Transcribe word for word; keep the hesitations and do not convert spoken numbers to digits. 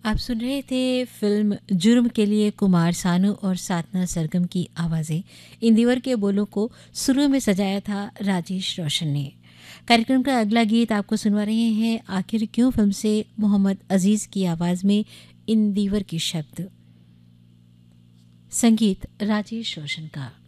आप सुन रहे थे फिल्म जुर्म के लिए कुमार सानू और साधना सरगम की आवाज़ें। इंदिवर के बोलों को सुरों में सजाया था राजेश रोशन ने। कार्यक्रम का अगला गीत आपको सुनवा रहे हैं आखिर क्यों फिल्म से मोहम्मद अजीज़ की आवाज़ में इंदिवर के शब्द, संगीत राजेश रोशन का।